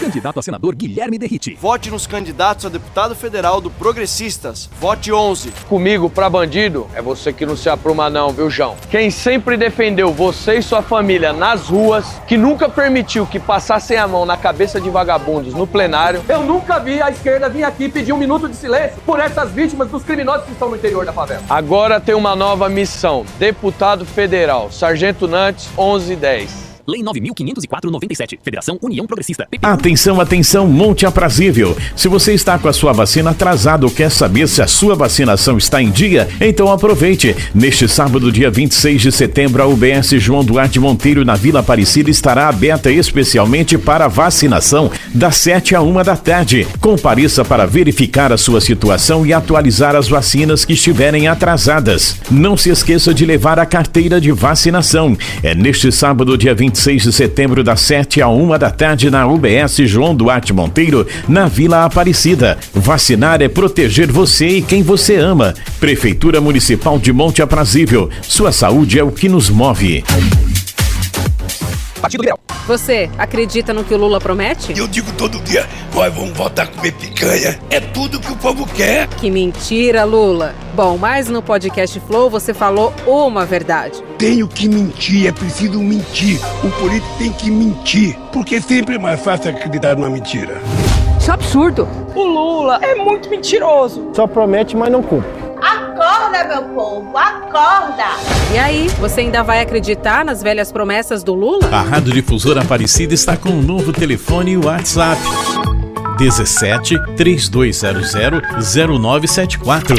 Candidato a senador Guilherme Derrite. Vote nos candidatos a deputado federal do Progressistas. Vote 11. Comigo pra bandido é você que não se apruma não, viu, João? Quem sempre defendeu você e sua família nas ruas, que nunca permitiu que passassem a mão na cabeça de vagabundos no plenário. Eu nunca vi a esquerda vir aqui pedir 1 minuto de silêncio por essas vítimas dos criminosos que estão no interior da favela. Agora tem uma nova missão. Deputado Federal, Sargento Nantes, 1110. Lei 9.504/97. Federação União Progressista. Atenção, atenção, Monte Aprazível. Se você está com a sua vacina atrasada ou quer saber se a sua vacinação está em dia, então aproveite. Neste sábado, dia 26 de setembro, a UBS João Duarte Monteiro, na Vila Aparecida, estará aberta especialmente para vacinação, das 7 à 1 da tarde. Compareça para verificar a sua situação e atualizar as vacinas que estiverem atrasadas. Não se esqueça de levar a carteira de vacinação. É neste sábado, dia 26 de setembro, das 7 à 1 da tarde, na UBS João Duarte Monteiro, na Vila Aparecida. Vacinar é proteger você e quem você ama. Prefeitura Municipal de Monte Aprazível. Sua saúde é o que nos move. Partido Liberal. Você acredita no que o Lula promete? Eu digo todo dia, nós vamos voltar a comer picanha. É tudo que o povo quer. Que mentira, Lula. Bom, mas no podcast Flow você falou uma verdade. Tenho que mentir, é preciso mentir. O político tem que mentir, porque sempre é mais fácil acreditar numa mentira. Isso é absurdo. O Lula é muito mentiroso. Só promete, mas não cumpre. Acorda, meu povo, acorda! E aí, você ainda vai acreditar nas velhas promessas do Lula? A Rádio Difusora Aparecida está com um novo telefone e WhatsApp. 17 3200 0974.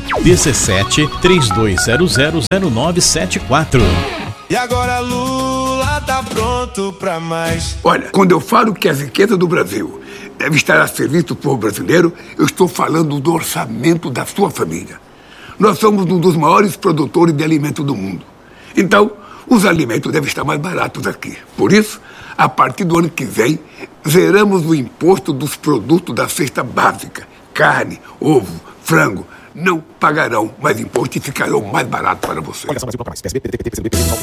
17 3200 0974. E agora Lula tá pronto pra mais. Olha, quando eu falo que a riqueza do Brasil deve estar a serviço do povo brasileiro, eu estou falando do orçamento da sua família. Nós somos um dos maiores produtores de alimento do mundo. Então, os alimentos devem estar mais baratos aqui. Por isso, a partir do ano que vem, zeramos o imposto dos produtos da cesta básica. Carne, ovo, frango, não pagarão mais imposto e ficarão mais baratos para você.